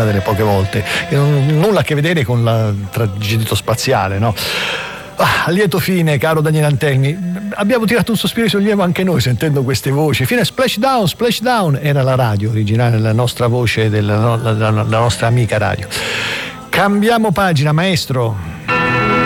delle poche volte, nulla a che vedere con la tragedito spaziale, no? A lieto fine, caro Daniele Antelmi, abbiamo tirato un sospiro di sollievo anche noi sentendo queste voci. Fine Splashdown era la radio originale, la nostra voce della nostra amica radio. Cambiamo pagina, maestro.